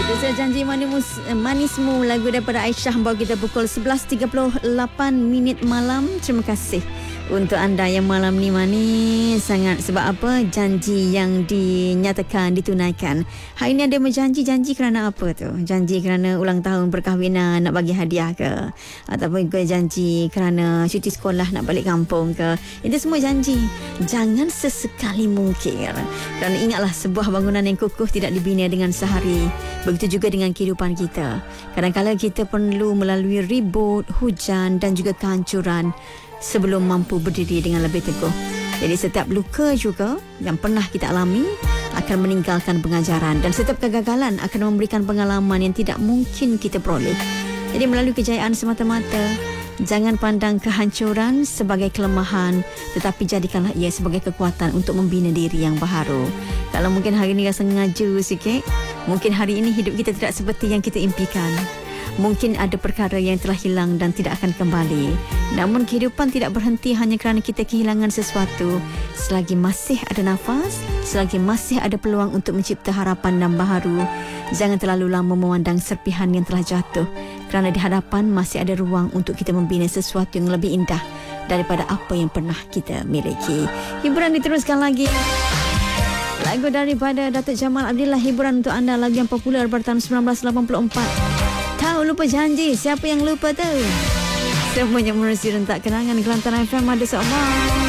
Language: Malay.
Kisah Janji Manismu, lagu daripada Aisyah, bawa kita pukul 11.38 malam. Terima kasih untuk anda yang malam ni manis sangat. Sebab apa? Janji yang dinyatakan, ditunaikan. Hari ni ada janji kerana apa tu? Janji kerana ulang tahun perkahwinan, nak bagi hadiah ke? Ataupun janji kerana cuti sekolah, nak balik kampung ke? Itu semua janji. Jangan sesekali mungkir. Kerana ingatlah, sebuah bangunan yang kukuh tidak dibina dengan sehari. Begitu juga dengan kehidupan kita. Kadang-kadang kita perlu melalui ribut, hujan dan juga kehancuran sebelum mampu berdiri dengan lebih teguh. Jadi setiap luka juga yang pernah kita alami akan meninggalkan pengajaran, dan setiap kegagalan akan memberikan pengalaman yang tidak mungkin kita peroleh. Jadi melalui kejayaan semata-mata, jangan pandang kehancuran sebagai kelemahan, tetapi jadikanlah ia sebagai kekuatan untuk membina diri yang baharu. Kalau mungkin hari ini rasa ngaju sikit, mungkin hari ini hidup kita tidak seperti yang kita impikan. Mungkin ada perkara yang telah hilang dan tidak akan kembali. Namun kehidupan tidak berhenti hanya kerana kita kehilangan sesuatu. Selagi masih ada nafas, selagi masih ada peluang untuk mencipta harapan dan baharu, jangan terlalu lama memandang serpihan yang telah jatuh. Kerana di hadapan masih ada ruang untuk kita membina sesuatu yang lebih indah daripada apa yang pernah kita miliki. Hiburan diteruskan lagi. Lagu daripada Datuk Jamal Abdillah, hiburan untuk anda, lagu yang popular pada tahun 1984. Tahu lupa janji, siapa yang lupa tu? Semuanya menerusi rentak kenangan Kelantan FM ada seorang.